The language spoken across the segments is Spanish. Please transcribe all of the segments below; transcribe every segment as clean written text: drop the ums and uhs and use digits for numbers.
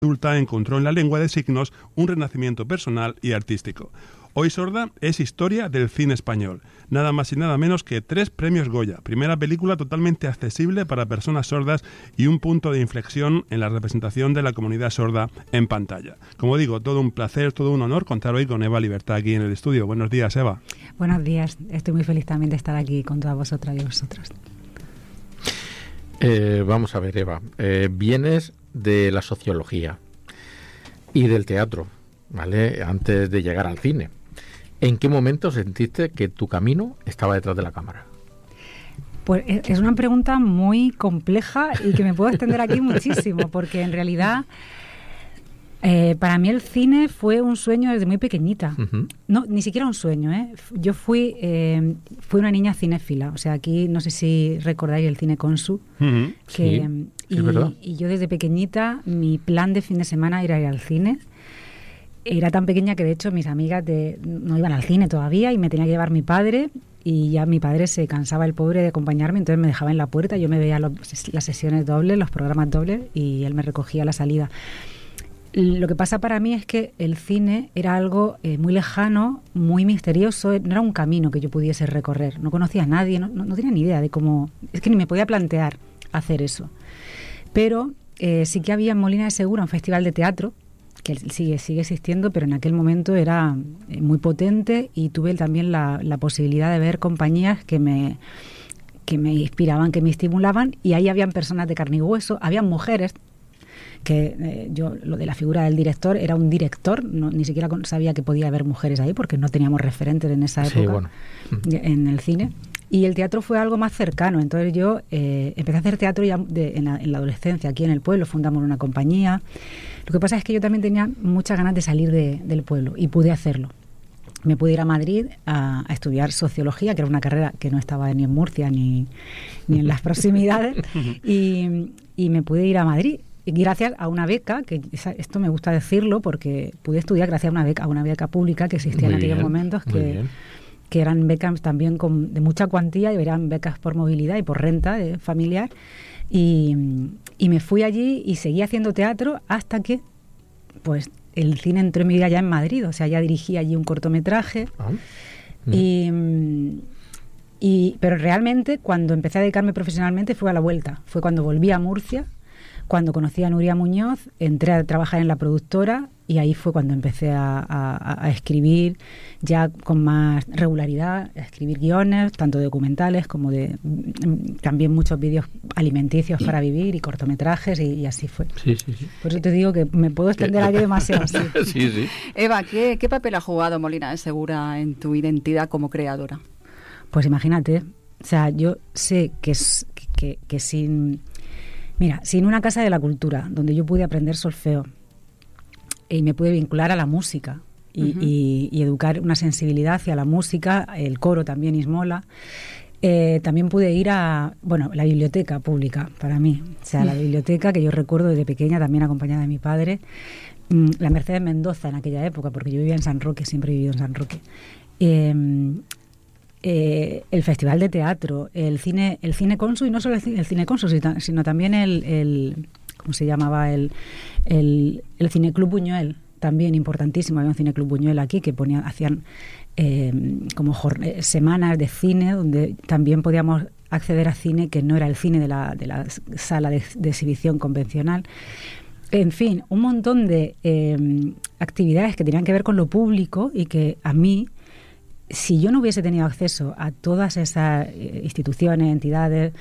adulta encontró en la lengua de signos un renacimiento personal y artístico. Hoy Sorda es historia del cine español. Nada más y nada menos que 3 premios Goya. Primera película totalmente accesible para personas sordas y un punto de inflexión en la representación de la comunidad sorda en pantalla. Como digo, todo un placer, todo un honor contar hoy con Eva Libertad aquí en el estudio. Buenos días, Eva. Buenos días. Estoy muy feliz también de estar aquí con todas vosotras y vosotros. Vamos a ver, Eva. Vienes de la sociología y del teatro, ¿vale? Antes de llegar al cine. ¿En qué momento sentiste que tu camino estaba detrás de la cámara? Pues es una pregunta muy compleja y que me puedo extender aquí muchísimo, porque en realidad para mí el cine fue un sueño desde muy pequeñita. Uh-huh. No, ni siquiera un sueño, ¿eh? Yo fui una niña cinéfila. O sea, aquí no sé si recordáis el cine Consu. Uh-huh. Que, sí, es verdad. Y yo desde pequeñita, mi plan de fin de semana era ir al cine. Era tan pequeña que de hecho mis amigas no iban al cine todavía y me tenía que llevar mi padre, y ya mi padre se cansaba el pobre de acompañarme, entonces me dejaba en la puerta, yo me veía las sesiones dobles, los programas dobles, y él me recogía a la salida. Lo que pasa para mí es que el cine era algo muy lejano, muy misterioso, no era un camino que yo pudiese recorrer, no conocía a nadie, no tenía ni idea de cómo, es que ni me podía plantear hacer eso. Pero sí que había en Molina de Segura un festival de teatro, que sigue existiendo, pero en aquel momento era muy potente, y tuve también la posibilidad de ver compañías que me inspiraban, que me estimulaban, y ahí habían personas de carne y hueso, habían mujeres, que yo, lo de la figura del director, era un director, ni siquiera sabía que podía haber mujeres ahí, porque no teníamos referentes en esa época, sí, bueno, en el cine. Y el teatro fue algo más cercano. Entonces yo empecé a hacer teatro ya en la adolescencia, aquí en el pueblo, fundamos una compañía. Lo que pasa es que yo también tenía muchas ganas de salir del pueblo, y pude hacerlo. Me pude ir a Madrid a estudiar sociología, que era una carrera que no estaba ni en Murcia ni en las proximidades, y me pude ir a Madrid. Y gracias a una beca, que esto me gusta decirlo, porque pude estudiar gracias a una beca pública que existía en aquellos momentos, que eran becas también de mucha cuantía, y eran becas por movilidad y por renta familiar, y me fui allí y seguí haciendo teatro hasta que pues el cine entró en mi vida ya en Madrid. O sea, ya dirigí allí un cortometraje. Pero realmente cuando empecé a dedicarme profesionalmente fue a la vuelta, fue cuando volví a Murcia, cuando conocí a Nuria Muñoz, entré a trabajar en la productora, y ahí fue cuando empecé a escribir ya con más regularidad, a escribir guiones, tanto documentales como también muchos vídeos alimenticios para vivir, y cortometrajes, y así fue. Sí. Por eso te digo que me puedo extender aquí demasiado. Sí. Eva, ¿qué papel ha jugado Molina de Segura en tu identidad como creadora? Pues imagínate, o sea, yo sé que sin una casa de la cultura donde yo pude aprender solfeo y me pude vincular a la música y educar una sensibilidad hacia la música, el coro también, Ismola, también pude ir a la biblioteca pública para mí, o sea, la biblioteca que yo recuerdo desde pequeña, también acompañada de mi padre, la Mercedes Mendoza en aquella época, porque yo vivía en San Roque, siempre he vivido en San Roque. El festival de teatro, el cine Consu, y no solo el cine Consu, sino también el ¿cómo se llamaba? El Cineclub Buñuel, también importantísimo. Había un Cineclub Buñuel aquí que hacían semanas de cine, donde también podíamos acceder a cine que no era el cine de la sala de exhibición convencional. En fin, un montón de actividades que tenían que ver con lo público, y que a mí, si yo no hubiese tenido acceso a todas esas instituciones, entidades,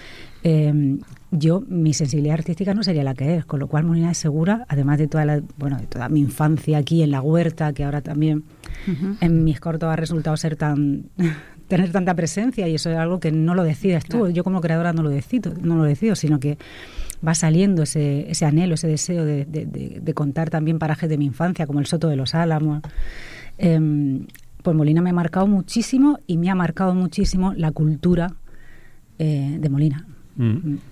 mi sensibilidad artística no sería la que es, con lo cual Molina de Segura, además de de toda mi infancia aquí en la huerta, que ahora también en mis cortos ha resultado tener tanta presencia, y eso es algo que no lo decides tú. Claro. Yo como creadora no lo decido, sino que va saliendo ese anhelo, ese deseo de contar también parajes de mi infancia, como el Soto de los Álamos. Pues Molina me ha marcado muchísimo, y me ha marcado muchísimo la cultura de Molina.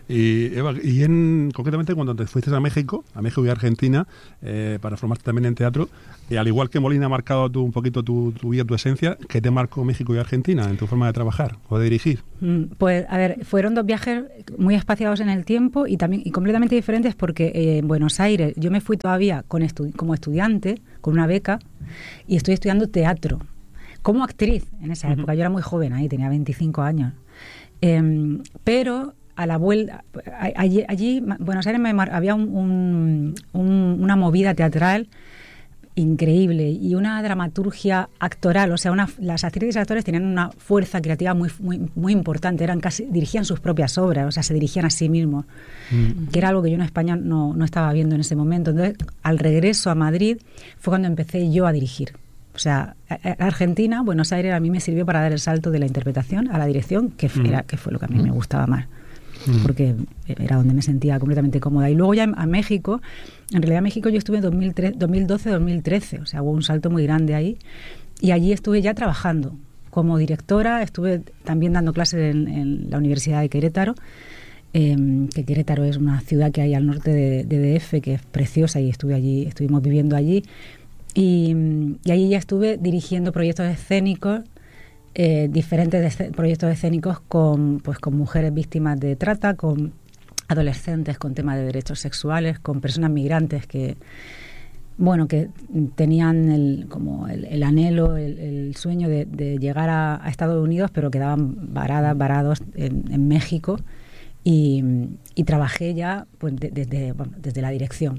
Y Eva, concretamente cuando te fuiste a México y Argentina, para formarte también en teatro, al igual que Molina ha marcado un poquito tu vida, tu esencia, ¿qué te marcó México y Argentina en tu forma de trabajar o de dirigir? Pues, a ver, fueron dos viajes muy espaciados en el tiempo y también completamente diferentes porque en Buenos Aires yo me fui todavía como estudiante, con una beca, y estoy estudiando teatro, como actriz en esa época. Yo era muy joven ahí, tenía 25 años. Pero a la vuelta, allí Buenos Aires había una movida teatral increíble y una dramaturgia actoral, o sea, las actrices y actores tenían una fuerza creativa muy, muy, muy importante, dirigían sus propias obras, o sea, se dirigían a sí mismos, que era algo que yo en España no estaba viendo en ese momento. Entonces, al regreso a Madrid fue cuando empecé yo a dirigir. O sea, Argentina, Buenos Aires, a mí me sirvió para dar el salto de la interpretación a la dirección, que fue lo que a mí me gustaba más, porque era donde me sentía completamente cómoda. Y luego ya a México, en realidad México yo estuve en 2012-2013, o sea, hubo un salto muy grande ahí, y allí estuve ya trabajando como directora, estuve también dando clases en la Universidad de Querétaro, que Querétaro es una ciudad que hay al norte de DF, que es preciosa, y estuvimos viviendo allí, y allí ya estuve dirigiendo proyectos escénicos, diferentes proyectos escénicos con mujeres víctimas de trata, con adolescentes con temas de derechos sexuales, con personas migrantes que tenían el anhelo, el sueño de llegar a Estados Unidos, pero quedaban varados en México, y trabajé ya pues desde la dirección.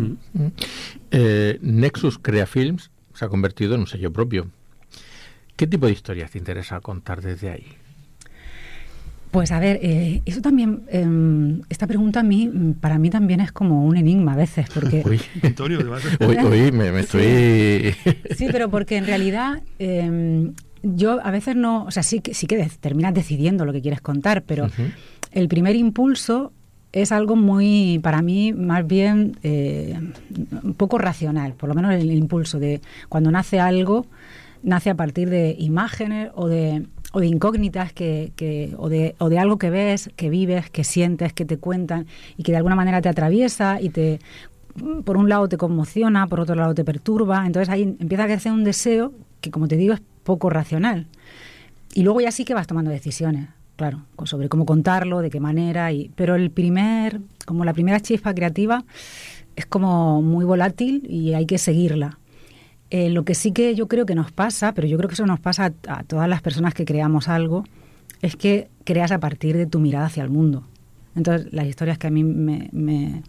Nexus Crea Films se ha convertido en un sello propio. ¿Qué tipo de historias te interesa contar desde ahí? Pues a ver, eso también, esta pregunta para mí también es como un enigma a veces, porque... Uy, Antonio, hoy me estoy... Sí, pero porque en realidad yo a veces no... O sea, sí que terminas decidiendo lo que quieres contar, pero el primer impulso es algo muy, para mí, más bien un poco racional, por lo menos el impulso de cuando nace algo, nace a partir de imágenes o de incógnitas o de algo que ves, que vives, que sientes, que te cuentan y que de alguna manera te atraviesa y por un lado te conmociona, por otro lado te perturba. Entonces ahí empieza a crecer un deseo que, como te digo, es poco racional. Y luego ya sí que vas tomando decisiones, claro, sobre cómo contarlo, de qué manera. Pero la primera chispa creativa es como muy volátil y hay que seguirla. Lo que sí que yo creo que nos pasa, pero yo creo que eso nos pasa a todas las personas que creamos algo, es que creas a partir de tu mirada hacia el mundo. Entonces, las historias que a mí me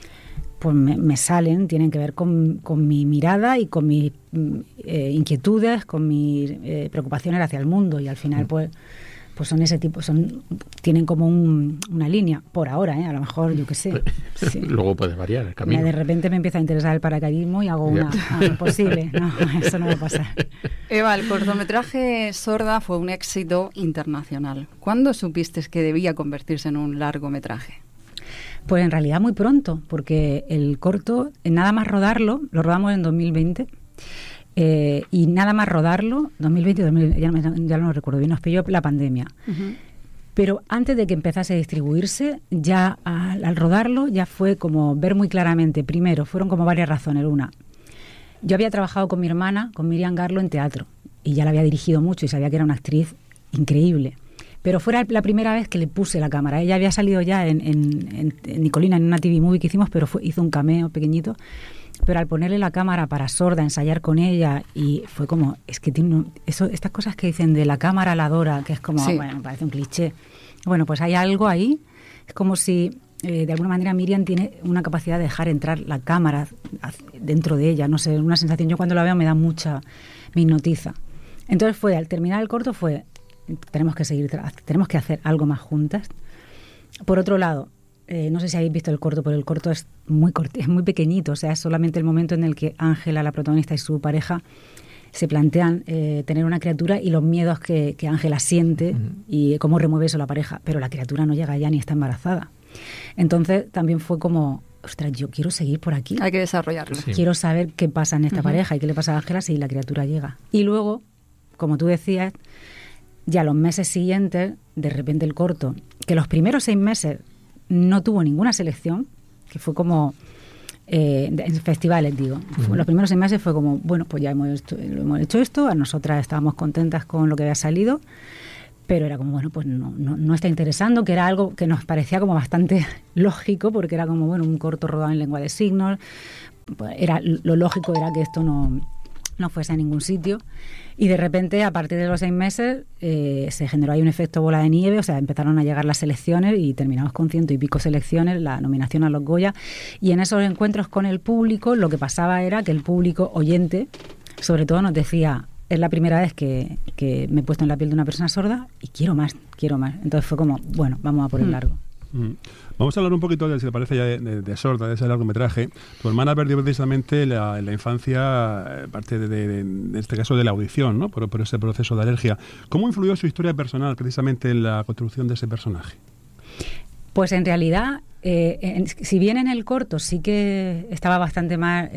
salen tienen que ver con mi mirada y con mis inquietudes, con mis preocupaciones hacia el mundo, y al final pues son ese tipo, tienen como una línea, por ahora, a lo mejor, yo qué sé. Sí. Luego puede variar el camino. De repente me empieza a interesar el paracaidismo y hago posible. No, eso no va a pasar. Eva, el cortometraje Sorda fue un éxito internacional. ¿Cuándo supiste que debía convertirse en un largometraje? Pues en realidad muy pronto, porque el corto, nada más rodarlo, lo rodamos en 2020, y nada más rodarlo, 2020, ya no lo recuerdo bien, nos pilló la pandemia. Pero antes de que empezase a distribuirse, ya al rodarlo, ya fue como ver muy claramente. Primero, fueron como varias razones. Una, yo había trabajado con mi hermana, con Miriam Garlo, en teatro, y ya la había dirigido mucho y sabía que era una actriz increíble. Pero fue la primera vez que le puse la cámara. Ella había salido ya en Nicolina, en una TV movie que hicimos, pero hizo un cameo pequeñito. Pero al ponerle la cámara para Sorda, ensayar con ella, y fue como, es que tiene estas cosas que dicen de la cámara a la Dora, que es como, sí, bueno, parece un cliché. Bueno, pues hay algo ahí, es como si de alguna manera Miriam tiene una capacidad de dejar entrar la cámara dentro de ella, no sé, una sensación, yo cuando la veo me hipnotiza. Entonces al terminar el corto tenemos que hacer algo más juntas. Por otro lado, no sé si habéis visto el corto, pero el corto es muy pequeñito, o sea, es solamente el momento en el que Ángela, la protagonista, y su pareja se plantean tener una criatura y los miedos que Ángela siente y cómo remueve eso la pareja, pero la criatura no llega ya ni está embarazada. Entonces también fue como, ostras, yo quiero seguir por aquí. Hay que desarrollarlo. Sí. Quiero saber qué pasa en esta pareja y qué le pasa a Ángela si la criatura llega. Y luego, como tú decías, ya los meses siguientes, de repente el corto, que los primeros 6 meses no tuvo ninguna selección, que fue como... en festivales, digo. Los primeros 6 meses fue como, bueno, pues ya hemos hecho esto, a nosotras estábamos contentas con lo que había salido, pero era como, bueno, pues no está interesando, que era algo que nos parecía como bastante lógico, porque era como, bueno, un corto rodado en lengua de signos, pues lo lógico era que esto no fuese a ningún sitio. Y de repente, a partir de los 6 meses, se generó ahí un efecto bola de nieve, o sea, empezaron a llegar las selecciones y terminamos con 100 y pico selecciones, la nominación a los Goya. Y en esos encuentros con el público, lo que pasaba era que el público oyente, sobre todo, nos decía, es la primera vez que me he puesto en la piel de una persona sorda y quiero más. Entonces fue como, bueno, vamos a por el largo. Vamos a hablar un poquito, si te parece, ya de Sorda, de ese largometraje. Tu hermana perdió precisamente la infancia, parte de este caso de la audición, ¿no? Por ese proceso de alergia. ¿Cómo influyó su historia personal precisamente en la construcción de ese personaje? Pues en realidad, si bien en el corto sí que estaba bastante más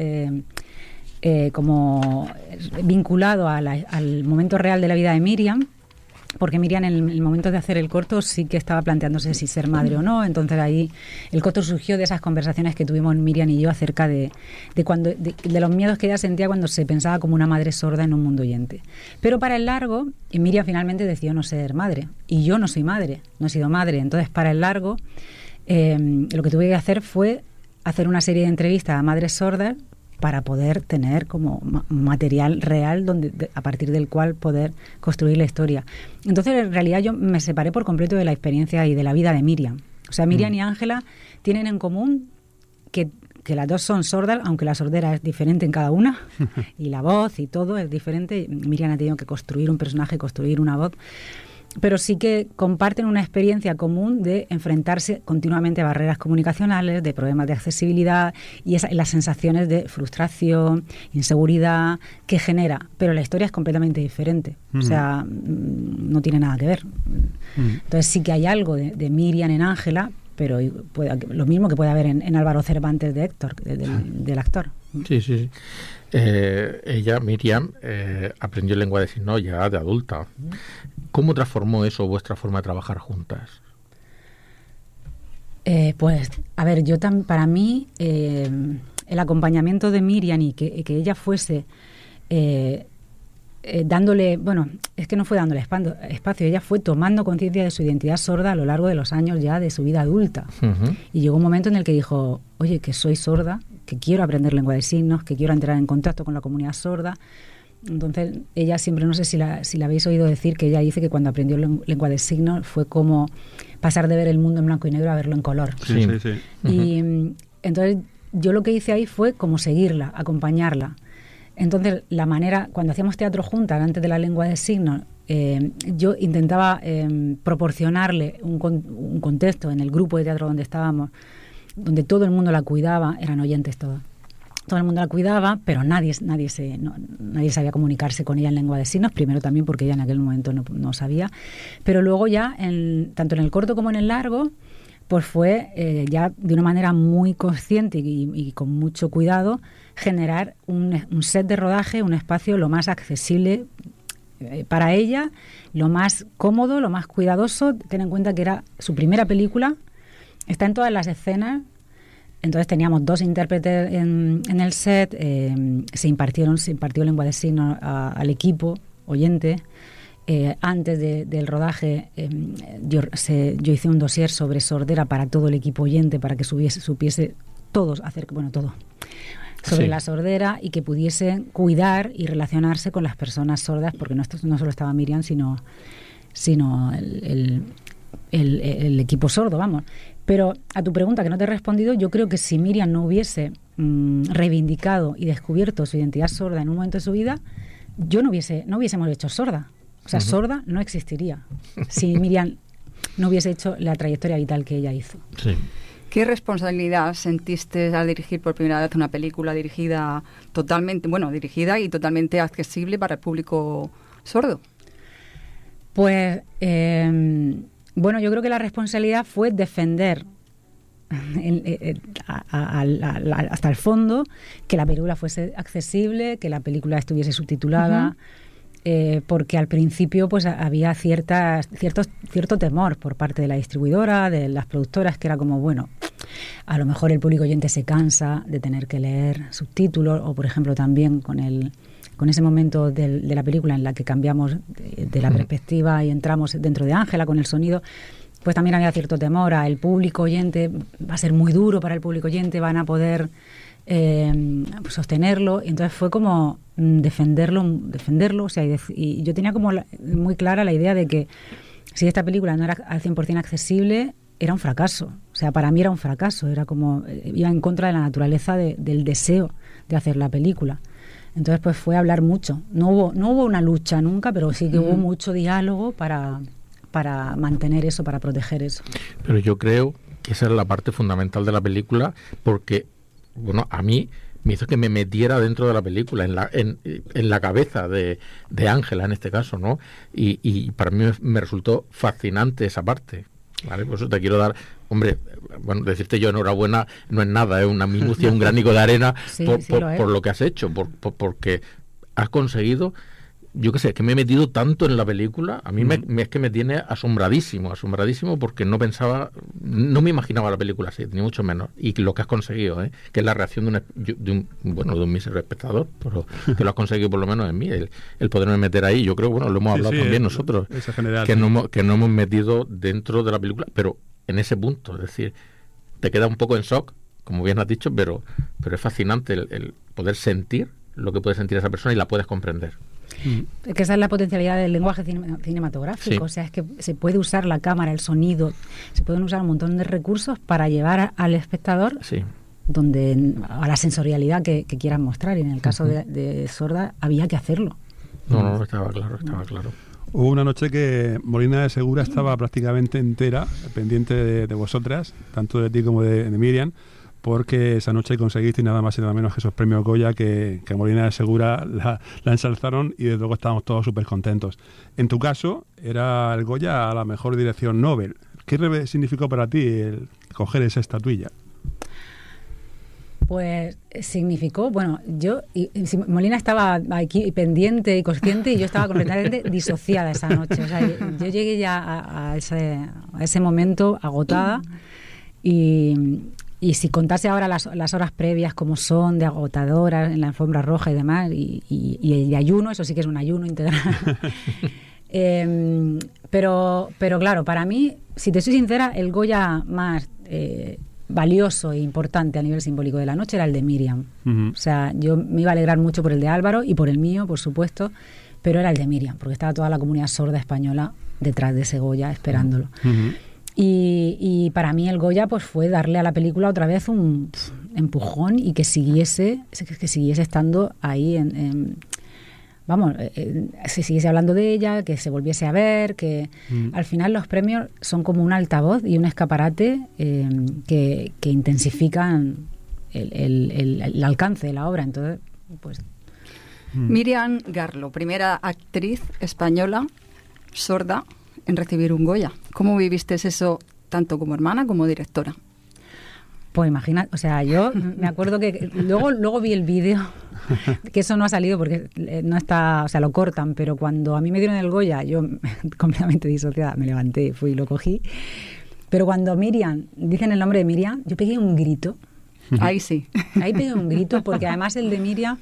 como vinculado al momento real de la vida de Miriam, porque Miriam en el momento de hacer el corto sí que estaba planteándose si ser madre o no. Entonces ahí el corto surgió de esas conversaciones que tuvimos Miriam y yo acerca de los miedos que ella sentía cuando se pensaba como una madre sorda en un mundo oyente. Pero para el largo, Miriam finalmente decidió no ser madre, y yo no soy madre, no he sido madre. Entonces para el largo lo que tuve que hacer fue hacer una serie de entrevistas a madres sordas para poder tener como material real a partir del cual poder construir la historia. Entonces, en realidad, yo me separé por completo de la experiencia y de la vida de Miriam. O sea, Miriam y Ángela tienen en común que las dos son sordas, aunque la sordera es diferente en cada una, y la voz y todo es diferente. Miriam ha tenido que construir un personaje, construir una voz, pero sí que comparten una experiencia común de enfrentarse continuamente a barreras comunicacionales, de problemas de accesibilidad y las sensaciones de frustración, inseguridad que genera. Pero la historia es completamente diferente, o sea, no tiene nada que ver. Entonces sí que hay algo de Miriam en Ángela, pero lo mismo que puede haber en Álvaro Cervantes de Héctor, del actor. Sí. Ella, Miriam, aprendió lengua de signos ya de adulta. ¿Cómo transformó eso vuestra forma de trabajar juntas? Pues, a ver, para mí el acompañamiento de Miriam y que ella fuese dándole, bueno, es que no fue dándole espacio, ella fue tomando conciencia de su identidad sorda a lo largo de los años ya de su vida adulta. Y llegó un momento en el que dijo, oye, que soy sorda, que quiero aprender lengua de signos, que quiero entrar en contacto con la comunidad sorda. Entonces, ella siempre, no sé si la habéis oído decir, que ella dice que cuando aprendió lengua de signos fue como pasar de ver el mundo en blanco y negro a verlo en color. Sí. Y entonces, yo lo que hice ahí fue como seguirla, acompañarla. Entonces, la manera, cuando hacíamos teatro juntas, antes de la lengua de signos, yo intentaba proporcionarle un contexto en el grupo de teatro donde estábamos, donde todo el mundo la cuidaba, eran oyentes todos. Todo el mundo la cuidaba, pero nadie sabía comunicarse con ella en lengua de signos, primero también porque ella en aquel momento no sabía, pero luego ya, tanto en el corto como en el largo, pues fue ya de una manera muy consciente y con mucho cuidado generar un set de rodaje, un espacio lo más accesible para ella, lo más cómodo, lo más cuidadoso. Ten en cuenta que era su primera película, está en todas las escenas. Entonces teníamos 2 intérpretes en el set, se impartió lengua de signos al equipo oyente. Antes del rodaje yo hice un dossier sobre sordera para todo el equipo oyente, para que supiese todos todo sobre la sordera y que pudiesen cuidar y relacionarse con las personas sordas, porque no solo estaba Miriam, sino el equipo sordo, vamos. Pero a tu pregunta, que no te he respondido, yo creo que si Miriam no hubiese reivindicado y descubierto su identidad sorda en un momento de su vida, no hubiésemos hecho Sorda. O sea, Sorda no existiría si Miriam no hubiese hecho la trayectoria vital que ella hizo. Sí. ¿Qué responsabilidad sentiste al dirigir por primera vez una película dirigida y totalmente accesible para el público sordo? Pues, yo creo que la responsabilidad fue defender hasta el fondo que la película fuese accesible, que la película estuviese subtitulada, porque al principio pues había cierto temor por parte de la distribuidora, de las productoras, que era como, bueno, a lo mejor el público oyente se cansa de tener que leer subtítulos, o por ejemplo también con ese momento de la película en la que cambiamos de la perspectiva y entramos dentro de Ángela con el sonido, pues también había cierto temor a el público oyente, va a ser muy duro para el público oyente, van a poder sostenerlo, y entonces fue como defenderlo, o sea, y yo tenía como muy clara la idea de que si esta película no era al 100% accesible, era un fracaso. O sea, para mí era un fracaso, era como, iba en contra de la naturaleza del deseo de hacer la película. Entonces, pues fue hablar mucho. No hubo una lucha nunca, pero sí que hubo mucho diálogo para mantener eso, para proteger eso. Pero yo creo que esa es la parte fundamental de la película, porque, bueno, a mí me hizo que me metiera dentro de la película, en la cabeza de Ángela en este caso, ¿no? Y para mí me resultó fascinante esa parte, ¿vale? Por eso te quiero dar, hombre, bueno, decirte yo enhorabuena no es nada, es una minucia, un granico de arena sí, por lo que has hecho, porque has conseguido, yo qué sé, que me he metido tanto en la película, a mí es que me tiene asombradísimo, porque no me imaginaba la película así, ni mucho menos, y lo que has conseguido, que es la reacción de un mísero espectador, pero que lo has conseguido por lo menos en mí, el poderme meter ahí. Yo creo, bueno, lo hemos hablado también nosotros, general, que no hemos metido dentro de la película, pero en ese punto, es decir, te queda un poco en shock, como bien has dicho, pero es fascinante el poder sentir lo que puede sentir esa persona y la puedes comprender. Es que esa es la potencialidad del lenguaje cinematográfico, Sí. O sea, es que se puede usar la cámara, el sonido, se pueden usar un montón de recursos para llevar al espectador Sí. a la sensorialidad que quieran mostrar, y en el caso de Sorda había que hacerlo. No, estaba claro. Hubo una noche que Molina de Segura estaba prácticamente entera pendiente de vosotras, tanto de ti como de Miriam, porque esa noche conseguiste nada más y nada menos que esos premios Goya que Molina de Segura la ensalzaron, y desde luego estábamos todos súper contentos. En tu caso, era el Goya a la mejor dirección Nobel. ¿Qué significó para ti el coger esa estatuilla? Pues significó, bueno, Molina estaba aquí pendiente y consciente, y yo estaba completamente disociada esa noche. O sea, yo llegué ya a ese momento agotada, y si contase ahora las horas previas como son de agotadoras en la alfombra roja y demás, y el ayuno, eso sí que es un ayuno integral. Pero claro, para mí, si te soy sincera, el Goya más valioso e importante a nivel simbólico de la noche era el de Miriam. O sea, yo me iba a alegrar mucho por el de Álvaro y por el mío, por supuesto, pero era el de Miriam, porque estaba toda la comunidad sorda española detrás de ese Goya esperándolo. Y para mí el Goya pues fue darle a la película otra vez un empujón, y que siguiese estando ahí se siguiese hablando de ella, que se volviese a ver, que al final los premios son como un altavoz y un escaparate que intensifican el alcance de la obra. Entonces, pues... Miriam Garlo, primera actriz española sorda en recibir un Goya. ¿Cómo viviste eso tanto como hermana como directora? Pues imagina, o sea, yo me acuerdo que luego vi el vídeo, que eso no ha salido porque no está, o sea, lo cortan, pero cuando a mí me dieron el Goya, yo completamente disociada, me levanté, fui y lo cogí. Pero cuando dicen el nombre de Miriam, yo pegué un grito. Ahí sí. Ahí pegué un grito, porque además el de Miriam,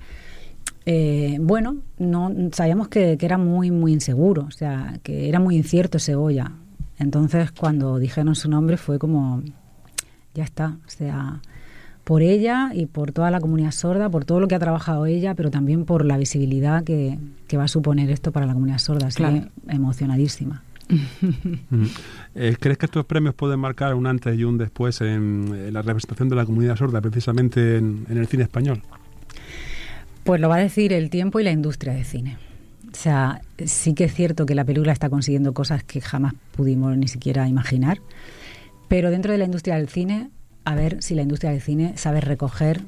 no sabíamos que era muy, muy inseguro, o sea, que era muy incierto ese Goya. Entonces, cuando dijeron su nombre fue como... ya está, o sea, por ella y por toda la comunidad sorda, por todo lo que ha trabajado ella, pero también por la visibilidad que va a suponer esto para la comunidad sorda. Así claro. que emocionadísima. ¿Crees que estos premios pueden marcar un antes y un después en la representación de la comunidad sorda, precisamente en el cine español? Pues lo va a decir el tiempo y la industria de cine. O sea, sí que es cierto que la película está consiguiendo cosas que jamás pudimos ni siquiera imaginar. Pero dentro de la industria del cine, a ver si la industria del cine sabe recoger,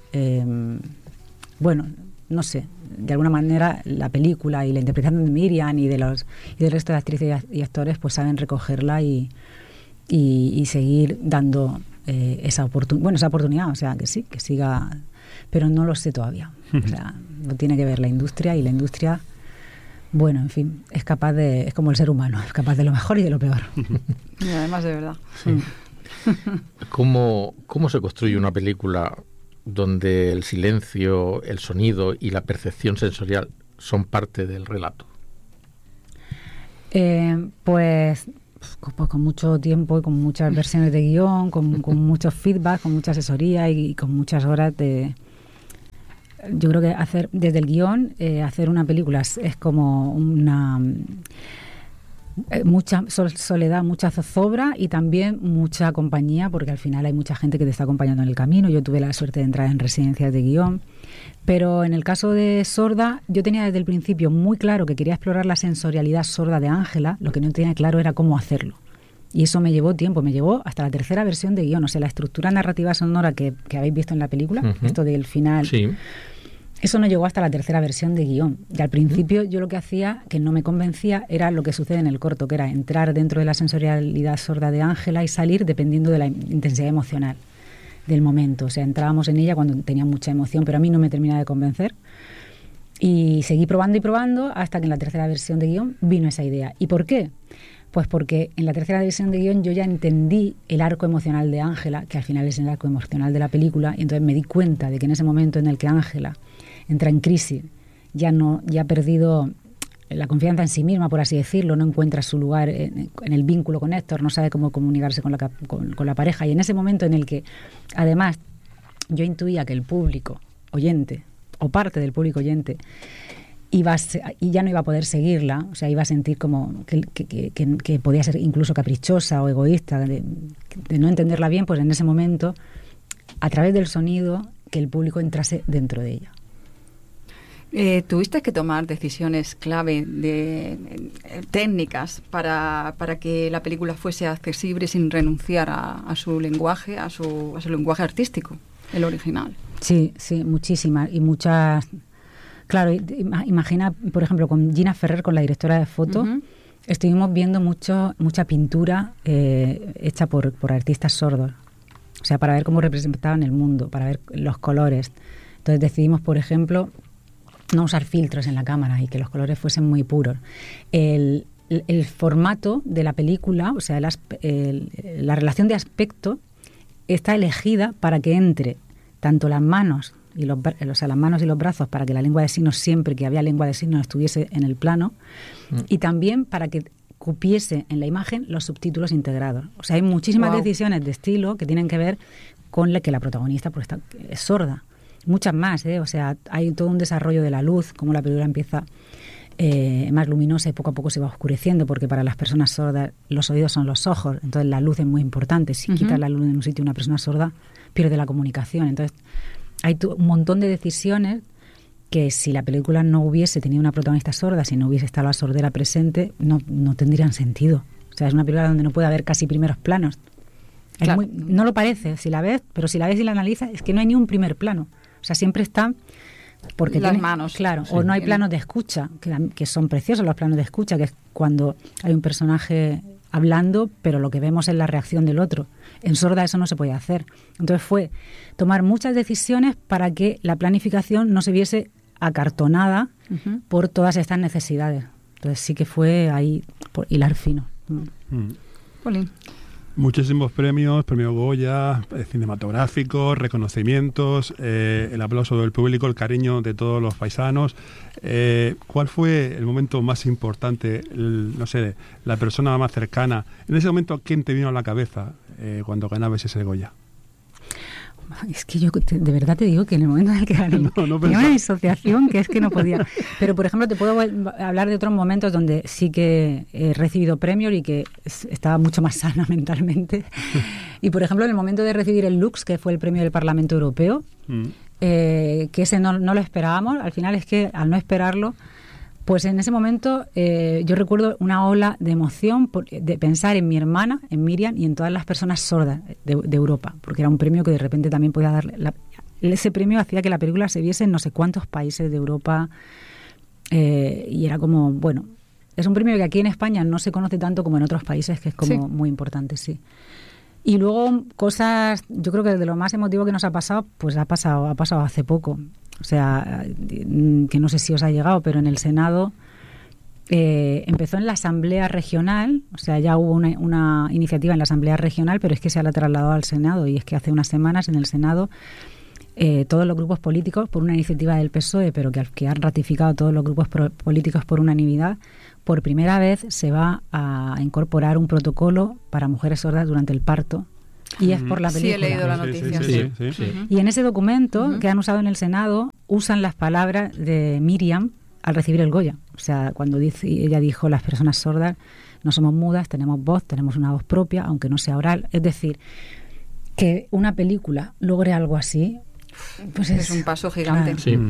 no sé, de alguna manera la película y la interpretación de Miriam y del resto de actrices y actores, pues saben recogerla y seguir dando esa oportunidad, o sea, que sí, que siga, pero no lo sé todavía. O sea, lo tiene que ver la industria, y la industria bueno, en fin, es como el ser humano, es capaz de lo mejor y de lo peor. Y además de verdad. Sí. ¿Cómo se construye una película donde el silencio, el sonido y la percepción sensorial son parte del relato? Pues con mucho tiempo y con muchas versiones de guión, con muchos feedback, con mucha asesoría y con muchas horas de... Yo creo que hacer desde el guión, hacer una película es como una... mucha soledad, mucha zozobra y también mucha compañía, porque al final hay mucha gente que te está acompañando en el camino. Yo tuve la suerte de entrar en residencias de guión, pero en el caso de Sorda, yo tenía desde el principio muy claro que quería explorar la sensorialidad sorda de Ángela. Lo que no tenía claro era cómo hacerlo. Y eso me llevó tiempo, me llevó hasta la tercera versión de guión. O sea, la estructura narrativa sonora que habéis visto en la película, esto del final... Sí. Eso no llegó hasta la tercera versión de guión. Y al principio yo lo que hacía, que no me convencía, era lo que sucede en el corto, que era entrar dentro de la sensorialidad sorda de Ángela y salir dependiendo de la intensidad emocional del momento. O sea, entrábamos en ella cuando tenía mucha emoción, pero a mí no me terminaba de convencer. Y seguí probando y probando hasta que en la tercera versión de guión vino esa idea. ¿Y por qué? Pues porque en la tercera versión de guión yo ya entendí el arco emocional de Ángela, que al final es el arco emocional de la película, y entonces me di cuenta de que en ese momento en el que Ángela entra en crisis, ya ha perdido la confianza en sí misma, por así decirlo, no encuentra su lugar en el vínculo con Héctor, no sabe cómo comunicarse con la pareja, y en ese momento en el que, además, yo intuía que el público oyente, o parte del público oyente, y ya no iba a poder seguirla, o sea, iba a sentir como que podía ser incluso caprichosa o egoísta, de no entenderla bien, pues en ese momento, a través del sonido, que el público entrase dentro de ella. ¿Tuviste que tomar decisiones clave técnicas para que la película fuese accesible sin renunciar a su lenguaje, a su lenguaje artístico, el original? Sí, muchísimas y muchas. Claro, imagina, por ejemplo, con Gina Ferrer, con la directora de foto, estuvimos viendo mucha pintura hecha por artistas sordos, o sea, para ver cómo representaban el mundo, para ver los colores. Entonces decidimos, por ejemplo, no usar filtros en la cámara y que los colores fuesen muy puros. El formato de la película, o sea, la relación de aspecto está elegida para que entre tanto las manos y las manos y los brazos, para que la lengua de signos, siempre que había lengua de signos, estuviese en el plano, y también para que cupiese en la imagen los subtítulos integrados. O sea, hay muchísimas decisiones de estilo que tienen que ver con que la protagonista es sorda. Muchas más, o sea, hay todo un desarrollo de la luz, como la película empieza más luminosa y poco a poco se va oscureciendo, porque para las personas sordas los oídos son los ojos, entonces la luz es muy importante. Si quitas la luz en un sitio, una persona sorda pierde la comunicación. Entonces hay un montón de decisiones que, si la película no hubiese tenido una protagonista sorda, si no hubiese estado la sordera presente, no tendrían sentido. O sea, es una película donde no puede haber casi primeros planos. Claro. No lo parece si la ves, pero si la ves y la analizas, es que no hay ni un primer plano. O sea, siempre están... Porque las manos. Claro, sí. O no hay planos de escucha, que son preciosos los planos de escucha, que es cuando hay un personaje hablando, pero lo que vemos es la reacción del otro. En sorda eso no se podía hacer. Entonces fue tomar muchas decisiones para que la planificación no se viese acartonada por todas estas necesidades. Entonces sí que fue ahí por hilar fino. Jolín. Muchísimos premios, premio Goya, cinematográficos, reconocimientos, el aplauso del público, el cariño de todos los paisanos. ¿Cuál fue el momento más importante, no sé, la persona más cercana? En ese momento, ¿quién te vino a la cabeza cuando ganabas ese Goya? Es que yo de verdad te digo que en el momento en el que gané tenía una disociación que es que no podía. Pero, por ejemplo, te puedo hablar de otros momentos donde sí que he recibido premios y que estaba mucho más sana mentalmente. Y, por ejemplo, en el momento de recibir el Lux, que fue el premio del Parlamento Europeo, que ese no lo esperábamos. Al final es que, al no esperarlo, pues en ese momento yo recuerdo una ola de emoción de pensar en mi hermana, en Miriam, y en todas las personas sordas de Europa, porque era un premio que de repente también podía darle... Ese premio hacía que la película se viese en no sé cuántos países de Europa, y era como, bueno, es un premio que aquí en España no se conoce tanto como en otros países, que es como muy importante, sí. Y luego cosas, yo creo que de lo más emotivo que nos ha pasado, pues ha pasado hace poco. O sea, que no sé si os ha llegado, pero en el Senado empezó en la Asamblea Regional, o sea, ya hubo una iniciativa en la Asamblea Regional, pero es que se la trasladado al Senado, y es que hace unas semanas en el Senado todos los grupos políticos, por una iniciativa del PSOE, pero que han ratificado todos los grupos políticos por unanimidad, por primera vez se va a incorporar un protocolo para mujeres sordas durante el parto, y es por la película. Sí, he leído la noticia. Sí. Y en ese documento que han usado en el Senado, usan las palabras de Miriam al recibir el Goya. O sea, cuando ella dijo, las personas sordas no somos mudas, tenemos voz, tenemos una voz propia, aunque no sea oral. Es decir, que una película logre algo así, pues es un paso gigante. Claro. Sí.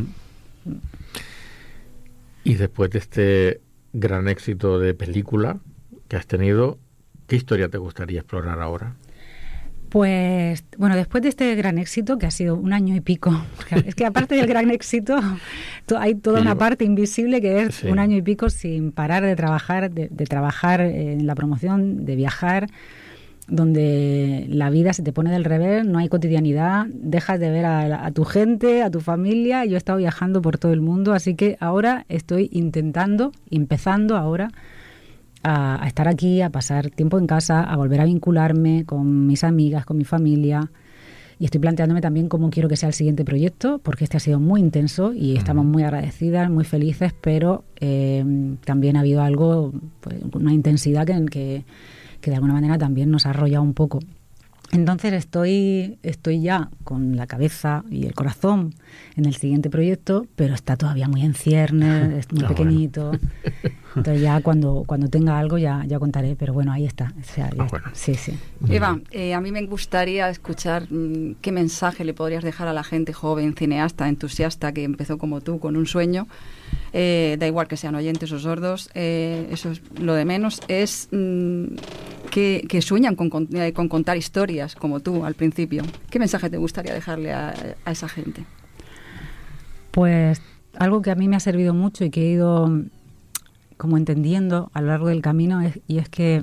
Y después de este gran éxito de película que has tenido, ¿qué historia te gustaría explorar ahora? Pues, bueno, después de este gran éxito, que ha sido 1 año y pico, es que aparte del gran éxito, hay toda una parte invisible que es 1 año y pico sin parar de trabajar, de trabajar en la promoción, de viajar, donde la vida se te pone del revés, no hay cotidianidad, dejas de ver a tu gente, a tu familia. Yo he estado viajando por todo el mundo, así que ahora estoy empezando ahora a estar aquí, a pasar tiempo en casa, a volver a vincularme con mis amigas, con mi familia, y estoy planteándome también cómo quiero que sea el siguiente proyecto, porque este ha sido muy intenso y estamos muy agradecidas, muy felices, pero también ha habido algo, pues, una intensidad que de alguna manera también nos ha arrollado un poco. Entonces estoy ya con la cabeza y el corazón en el siguiente proyecto, pero está todavía muy en ciernes, es muy pequeñito. Bueno. Entonces ya cuando tenga algo ya contaré, pero bueno, ahí está. O sea, bueno. Sí. Eva, a mí me gustaría escuchar qué mensaje le podrías dejar a la gente joven, cineasta, entusiasta, que empezó como tú, con un sueño. Da igual que sean oyentes o sordos, eso es lo de menos, es que sueñan con contar historias como tú al principio. ¿Qué mensaje te gustaría dejarle a esa gente? Pues algo que a mí me ha servido mucho y que he ido como entendiendo a lo largo del camino es que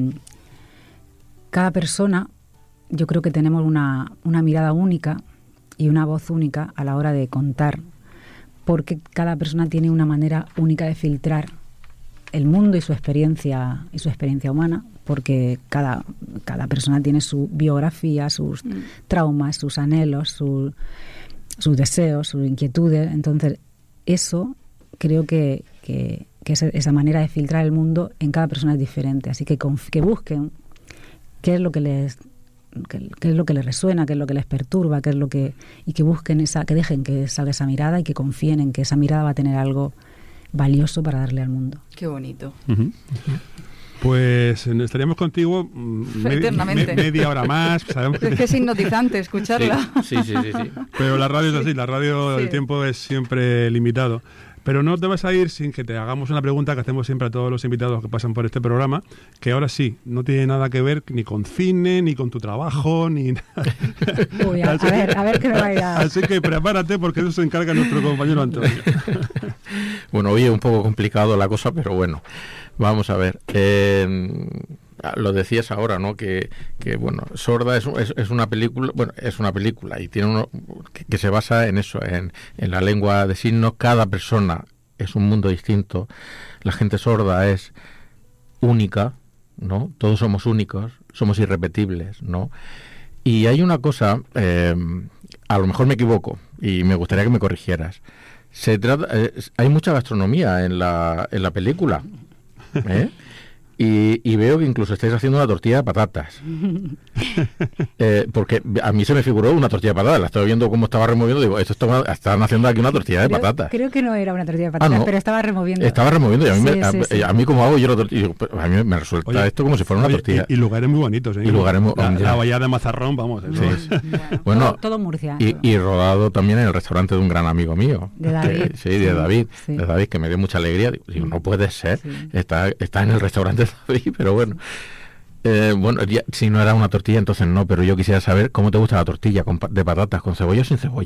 cada persona, yo creo que tenemos una mirada única y una voz única a la hora de contar, porque cada persona tiene una manera única de filtrar el mundo y su experiencia humana, porque cada persona tiene su biografía, sus traumas, sus anhelos, sus deseos, sus inquietudes. Entonces, eso creo que esa manera de filtrar el mundo en cada persona es diferente. Así que busquen qué es lo que les resuena, qué es lo que les perturba, y que busquen que dejen que salga esa mirada y que confíen en que esa mirada va a tener algo valioso para darle al mundo. Qué bonito. Uh-huh. Pues estaríamos contigo eternamente. Media hora más. Sabemos es que es hipnotizante escucharla. Sí. Pero la radio es así, la radio, el tiempo es siempre limitado. Pero no te vas a ir sin que te hagamos una pregunta que hacemos siempre a todos los invitados que pasan por este programa, que ahora sí, no tiene nada que ver ni con cine, ni con tu trabajo, ni nada. Uy, a ver qué me vaya. Así que prepárate, porque eso se encarga nuestro compañero Antonio. Bueno, hoy es un poco complicado la cosa, pero bueno, vamos a ver. Lo decías ahora, ¿no? Que bueno, Sorda es una película, bueno, es una película y tiene que se basa en eso, en la lengua de signos. Cada persona es un mundo distinto. La gente sorda es única, ¿no? Todos somos únicos, somos irrepetibles, ¿no? Y hay una cosa, a lo mejor me equivoco y me gustaría que me corrigieras. Hay mucha gastronomía en la película, ¿eh? Y veo que incluso estáis haciendo una tortilla de patatas. Porque a mí se me figuró una tortilla de patatas. La estaba viendo cómo estaba removiendo. Digo, están haciendo aquí una tortilla de patatas. Creo que no era una tortilla de patatas, no. Pero estaba removiendo. Estaba removiendo. Y a mí, sí. a mí como hago yo la tortilla, a mí me resulta esto como si fuera una tortilla. Y lugares muy bonitos, ¿eh? Y lugares la bahía de Mazarrón, vamos. Sí. Bueno, todo Murcia. Y rodado también en el restaurante de un gran amigo mío. De David. De David. Sí. De David, que me dio mucha alegría. Digo, no puede ser. Sí. Está en el restaurante de David, pero bueno. Bueno, si no era una tortilla, entonces no, pero yo quisiera saber cómo te gusta la tortilla de patatas, con cebolla o sin cebolla.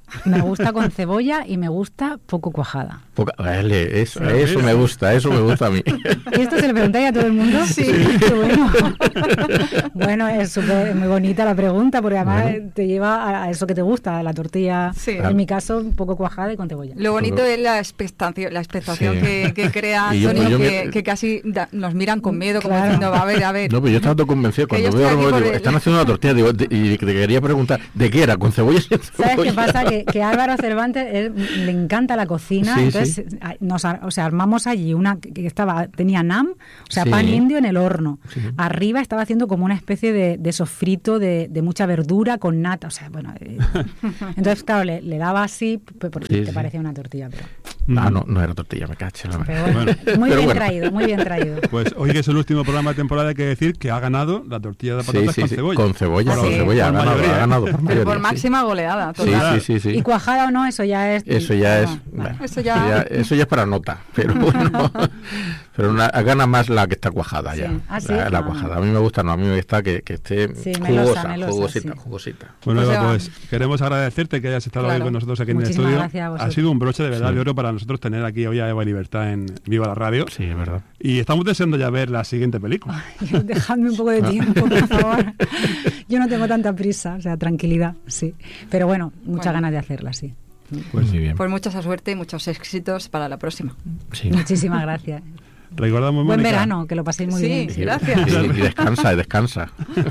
Me gusta con cebolla y me gusta poco cuajada. Vale, eso me gusta a mí. ¿Y esto se le preguntáis a todo el mundo? Sí. Qué bueno. Bueno, es muy bonita la pregunta, porque además te lleva a eso que te gusta, a la tortilla, Sí. en mi caso, un poco cuajada y con cebolla. Lo bonito es la expectación Sí. que crea Y yo- Antonio, pues yo que casi nos miran con miedo, como Claro. diciendo, a ver. No, pero yo estaba todo convencido. Que Cuando yo veo estoy aquí algo, por digo, el- están haciendo una tortilla, digo, y te quería preguntar, ¿de qué era? ¿Con cebolla y sin cebolla? ¿Sabes qué pasa? Que Álvaro Cervantes le encanta la cocina, Sí, entonces armamos allí una que tenía nam, o sea, Sí. pan indio en el horno. Sí. Arriba estaba haciendo como una especie de sofrito de mucha verdura con nata, o sea, bueno. Entonces, claro, le daba así, porque Sí, te sí. parecía una tortilla, pero No era tortilla, me caché. pero bueno, muy Pero bien bueno. traído, muy bien traído. Pues hoy que es el último programa de temporada hay que decir que ha ganado la tortilla de patatas Sí, con sí, cebolla. con cebolla, Ah, con sí. cebolla, Por ha mayoría. ganado por Pero mayoría, por sí. máxima goleada. Sí, Total. sí. Y cuajada o no, eso ya es... Eso ya es, vale. Eso ya- eso ya es para nota, pero bueno, pero gana más la que está cuajada Sí. ya. Ah, sí. La Ah. cuajada. A mí me gusta, no, a mí me gusta que esté Sí, melosa, jugosita, sí. jugosita. Bueno, O Eva, sea- pues queremos agradecerte que hayas estado Claro. hoy con nosotros aquí en el Muchísimas estudio. gracias a Ha vosotros. sido un broche de verdad Sí. de oro para nosotros tener aquí hoy a Eva Libertad en Viva la Radio. Sí, es verdad. Y estamos deseando ya ver la siguiente película. Dejadme un poco de tiempo, por favor. Yo no tengo tanta prisa, o sea, tranquilidad, sí. Pero bueno, muchas Bueno. ganas de hacerla, sí. Pues muy bien. Pues mucha suerte y muchos éxitos para la próxima. Sí. Muchísimas gracias. Recordamos, Buen Mónica, verano, que lo paséis muy Sí, bien. sí. Gracias. Y descansa.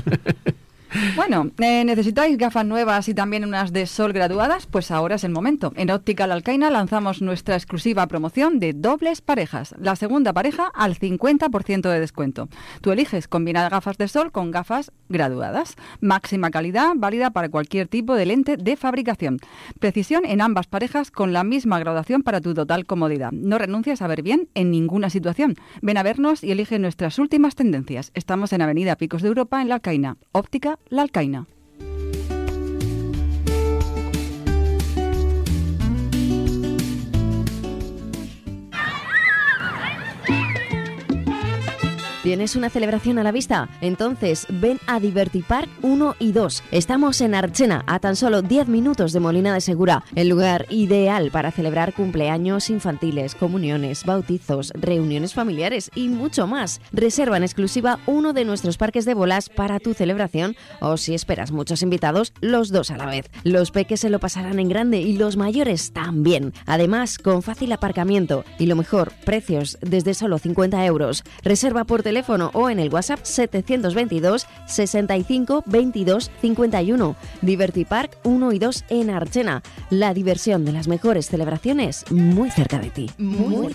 Bueno, ¿necesitáis gafas nuevas y también unas de sol graduadas? Pues ahora es el momento. En Optical Alcaina lanzamos nuestra exclusiva promoción de dobles parejas. La segunda pareja al 50% de descuento. Tú eliges combinar gafas de sol con gafas graduadas. Máxima calidad, válida para cualquier tipo de lente de fabricación. Precisión en ambas parejas con la misma graduación para tu total comodidad. No renuncies a ver bien en ninguna situación. Ven a vernos y elige nuestras últimas tendencias. Estamos en Avenida Picos de Europa, en La Alcaina. Óptica La Alcaina. ¿Tienes una celebración a la vista? Entonces ven a Divertipark 1 y 2. Estamos en Archena, a tan solo 10 minutos de Molina de Segura, el lugar ideal para celebrar cumpleaños infantiles, comuniones, bautizos, reuniones familiares y mucho más. Reserva en exclusiva uno de nuestros parques de bolas para tu celebración o si esperas muchos invitados, los dos a la vez. Los peques se lo pasarán en grande y los mayores también. Además, con fácil aparcamiento y lo mejor, precios desde solo 50 euros. Reserva por teléfono o en el WhatsApp 722 65 22 51. Divertipark 1 y 2 en Archena. La diversión de las mejores celebraciones muy cerca de ti. Muy cerca.